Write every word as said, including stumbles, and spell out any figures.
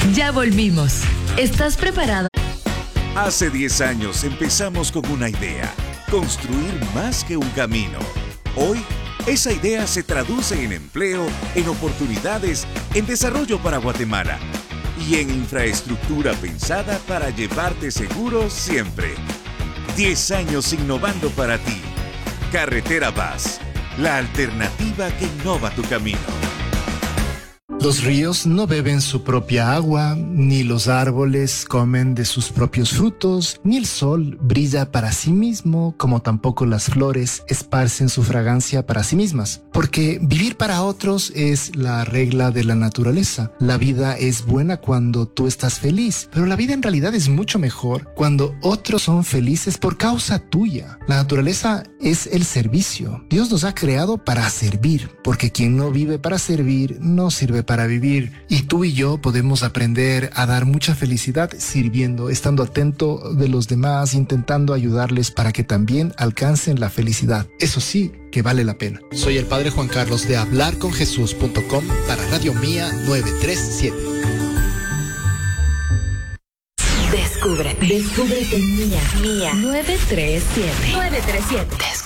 Ya volvimos. ¿Estás preparado? Hace diez años empezamos con una idea: construir más que un camino. Hoy, esa idea se traduce en empleo, en oportunidades, en desarrollo para Guatemala y en infraestructura pensada para llevarte seguro siempre. diez años innovando para ti. Carretera Vaz, la alternativa que innova tu camino. Los ríos no beben su propia agua, ni los árboles comen de sus propios frutos, ni el sol brilla para sí mismo, como tampoco las flores esparcen su fragancia para sí mismas. Porque vivir para otros es la regla de la naturaleza. La vida es buena cuando tú estás feliz, pero la vida en realidad es mucho mejor cuando otros son felices por causa tuya. La naturaleza es el servicio. Dios nos ha creado para servir, porque quien no vive para servir, no sirve para para vivir, y tú y yo podemos aprender a dar mucha felicidad sirviendo, estando atento de los demás, intentando ayudarles para que también alcancen la felicidad. Eso sí, que vale la pena. Soy el Padre Juan Carlos de hablar con jesús punto com para Radio Mía novecientos treinta y siete. Descúbrete. Descúbrete Mía. Mía. novecientos treinta y siete. novecientos treinta y siete.